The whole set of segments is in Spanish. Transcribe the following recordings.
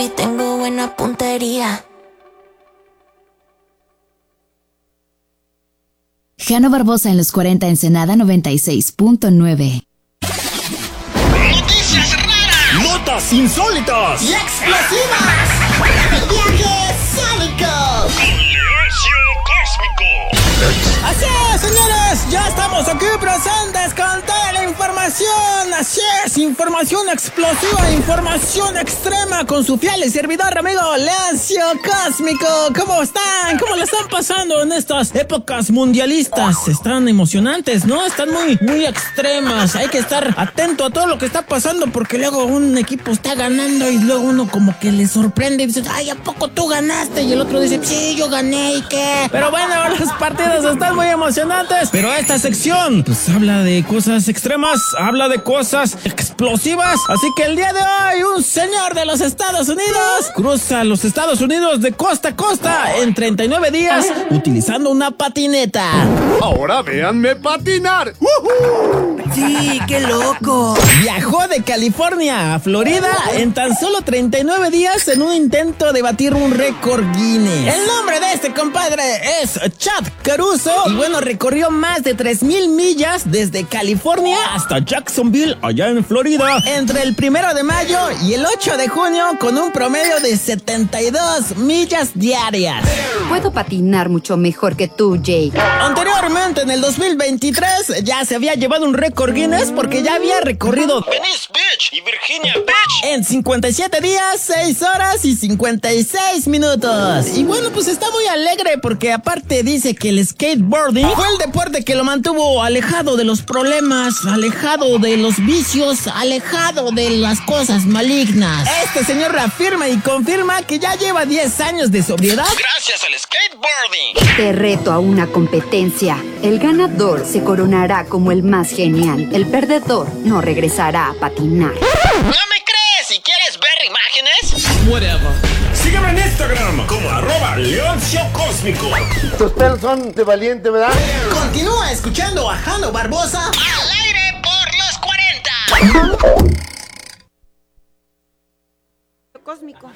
y tengo buena puntería. Jano Barbosa en los 40 Ensenada 96.9. Noticias raras, notas insólitas y explosivas. Viaje sónico con Leoncio Cósmico. Así es, señores, ya estamos aquí presentes con toda la información. Así es, información explosiva, información extrema con su fiel y servidor amigo Leoncio Cósmico. ¿Cómo están? ¿Cómo le están pasando en estas épocas mundialistas? Están emocionantes, ¿no? Están muy extremas. Hay que estar atento a todo lo que está pasando porque luego un equipo está ganando y luego uno como que le sorprende y dice, ay, ¿a poco tú ganaste? Y el otro dice, sí, yo gané, ¿y qué? Pero bueno, los partidos están muy emocionantes. Pero esta sección, pues habla de cosas extremas, habla de cosas explosivas. Así que el día de hoy, un señor de los Estados Unidos cruza los Estados Unidos de costa a costa en 39 días utilizando una patineta. Ahora véanme patinar. Sí, qué loco. Viajó de California a Florida en tan solo 39 días en un intento de batir un récord Guinness. El nombre de este compadre es Chad Caruso y bueno, recorrió más de 3,000 millas desde California hasta Jacksonville, allá en Florida, entre el 1 de mayo y el 8 de junio con un promedio de 72 millas diarias. Puedo patinar mucho mejor que tú, Jake. Anteriormente, en el 2023, ya se había llevado un récord Guinness porque ya había recorrido Venice Beach y Virginia Beach en 57 días, 6 horas y 56 minutos. Y bueno, pues está muy alegre porque aparte dice que el skateboarding fue el deporte que lo mantuvo alejado de los problemas, alejado de los vicios, alejado de las cosas malignas. Este señor reafirma y confirma que ya lleva 10 años de sobriedad gracias al skateboarding. Te reto a una competencia. El ganador se coronará como el más genial. El perdedor no regresará a patinar. ¿No me crees? Si quieres ver imágenes, Whatever. Sígueme en Instagram como @LeoncióCósmico. Tus pelos son de valiente, ¿verdad? Continúa escuchando a Jano Barbosa al aire por los 40. Cósmico.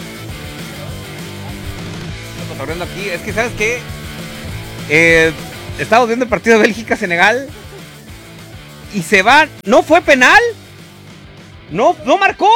Cotorreando aquí, es que ¿sabes qué? Estamos viendo el partido de Bélgica-Senegal y se va, no fue penal, no marcó,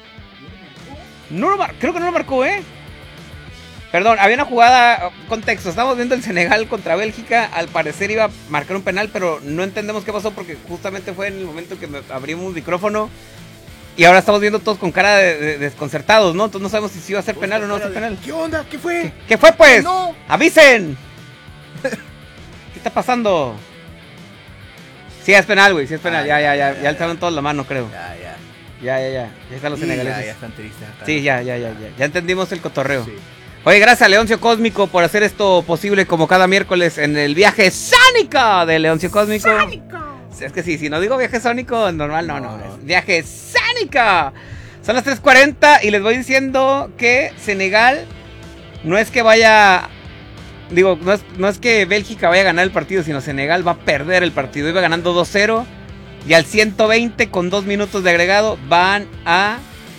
creo que no lo marcó, perdón, había una jugada, contexto, estamos viendo el Senegal contra Bélgica, al parecer iba a marcar un penal, pero no entendemos qué pasó porque justamente fue en el momento que abrimos un micrófono. Y ahora estamos viendo todos con cara de desconcertados, ¿no? Entonces no sabemos si iba a ser penal o no va a ser penal. ¿Qué onda? ¿Qué fue? ¿Qué fue, pues? No. ¡Avisen! ¿Qué está pasando? Sí, es penal, güey. Sí, es penal. Ya le echaron todos la mano, creo. Ya están los senegaleses. Ya están tristes. Sí, ya entendimos el cotorreo. Sí. Oye, gracias a Leoncio Cósmico por hacer esto posible como cada miércoles en el viaje sónico de Leoncio Cósmico. ¡Sónico! Es que sí, si no digo viaje sónico, normal, no. Es viaje sónico. Son las 3:40 y les voy diciendo que Senegal no es que vaya... Digo, no es que Bélgica vaya a ganar el partido, sino Senegal va a perder el partido. Iba ganando 2-0 y al 120 con 2 minutos de agregado van a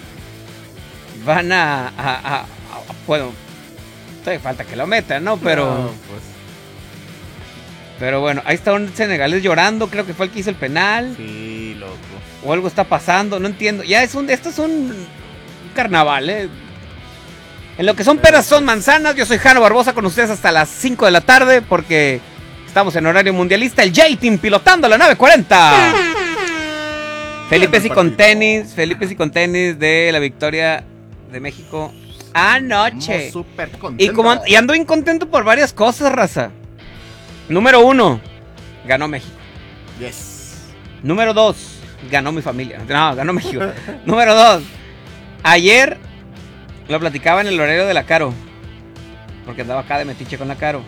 bueno, todavía falta que lo metan, ¿no? Pero... No, pues... Pero bueno, ahí está un senegalés llorando, creo que fue el que hizo el penal. Sí, loco. O algo está pasando, no entiendo. Ya esto es un carnaval, En lo que son peras son manzanas. Yo soy Jano Barbosa con ustedes hasta las 5 de la tarde porque estamos en horario mundialista. El J-Team pilotando la nave 40. Felipe sí con tenis de la victoria de México anoche. Súper contento. Y ando incontento por varias cosas, raza. Número 1, ganó México. Yes. Número 2, ganó mi familia. No, ganó México. Número 2, ayer lo platicaba en el horario de la Caro, porque andaba acá de metiche con la Caro.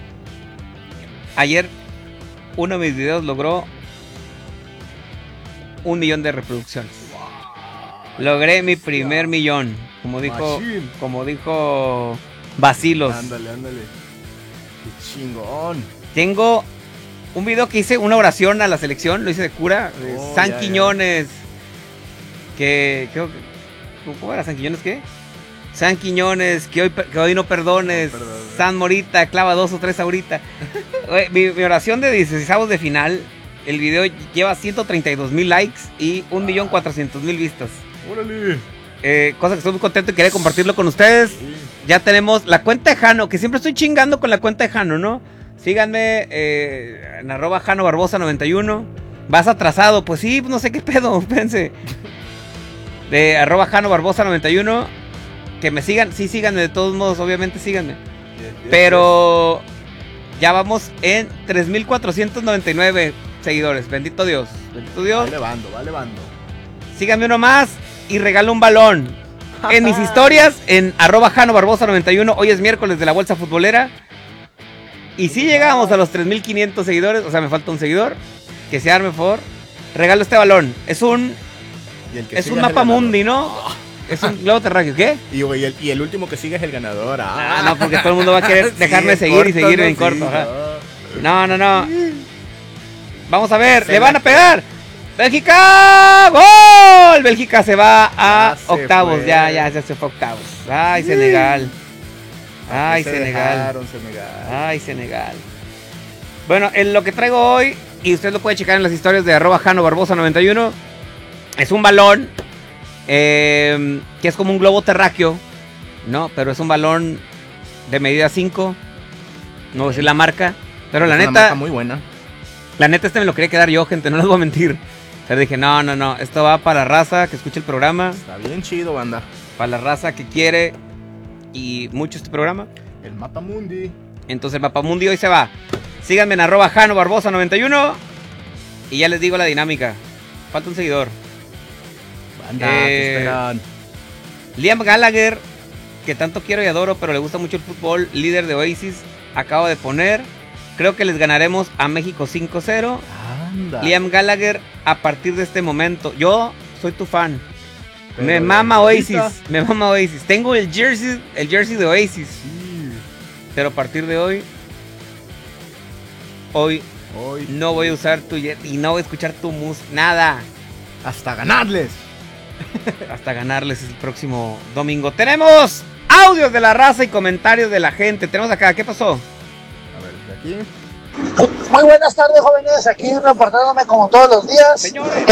Ayer uno de mis videos logró 1 millón de reproducciones. Logré mi primer millón, como dijo Basilos. Ándale. Qué chingón. Tengo un video que hice, una oración a la selección, lo hice de cura, San Quiñones, que ¿cómo era San Quiñones qué? San Quiñones, que hoy no perdones. San Morita, clava 2 o 3 ahorita. mi oración de 16avos de final, el video lleva 132,000 likes y 1,400,000 vistas. ¡Órale! Cosa que estoy muy contento y quería compartirlo con ustedes. Sí. Ya tenemos la cuenta de Jano, que siempre estoy chingando con la cuenta de Jano, ¿no? Síganme en @JanoBarbosa91. Vas atrasado, pues sí, no sé qué pedo, espérense. De @JanoBarbosa91. Que me sigan, sí, síganme, de todos modos, obviamente síganme. Pero ya vamos en 3,499 seguidores. Bendito Dios, bendito Dios. Va levando. Síganme uno más y regalo un balón. En mis historias, en @JanoBarbosa91. Hoy es miércoles de la bolsa futbolera. Y si llegamos a los 3,500 seguidores, o sea, me falta un seguidor, que se arme, por favor. Regalo este balón. Es un mapa mundi, ¿no? Es un globo terráqueo, ¿qué? Y el último que sigue es el ganador. No, porque todo el mundo va a querer dejarme seguir y seguir en corto. No. Vamos a ver, le van a pegar. ¡Bélgica! ¡Gol! Bélgica se va a octavos. Ya se fue a octavos. Ay, Senegal. Ay, Senegal. Bueno, en lo que traigo hoy, y usted lo puede checar en las historias de @JanoBarbosa91, es un balón que es como un globo terráqueo, ¿no? Pero es un balón de medida 5. No voy a decir la marca, pero la neta... marca muy buena. La neta me lo quería quedar yo, gente, no les voy a mentir. Pero dije, no, esto va para la raza que escucha el programa. Está bien chido, banda. Para la raza que quiere y mucho este programa. El Mapa Mundi. Entonces el Mapa Mundi hoy se va. Síganme en @JanoBarbosa91. Y ya les digo la dinámica. Falta un seguidor. Banda, te esperan. Liam Gallagher, que tanto quiero y adoro, pero le gusta mucho el fútbol, líder de Oasis, acaba de poner: creo que les ganaremos a México 5-0. Anda. Liam Gallagher, a partir de este momento, yo soy tu fan. Me mama Oasis. Tengo el jersey de Oasis. Sí. Pero a partir de hoy no voy a usar tu jersey y no voy a escuchar tu música, nada. Hasta ganarles. Hasta ganarles el próximo domingo. Tenemos audios de la raza y comentarios de la gente. Tenemos acá, ¿qué pasó? A ver, de aquí. Muy buenas tardes, jóvenes, aquí reportándome como todos los días. Señores.